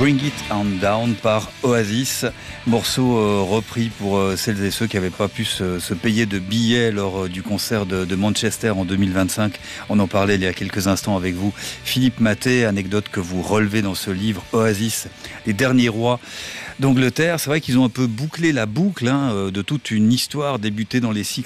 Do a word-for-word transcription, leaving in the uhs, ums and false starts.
Bring It On Down par Oasis, morceau euh, repris pour euh, celles et ceux qui n'avaient pas pu se, se payer de billets lors euh, du concert de, de Manchester en deux mille vingt-cinq. On en parlait il y a quelques instants avec vous. Philippe Mathey, anecdote que vous relevez dans ce livre, Oasis, les derniers rois d'Angleterre. C'est vrai qu'ils ont un peu bouclé la boucle hein, de toute une histoire débutée dans les cycles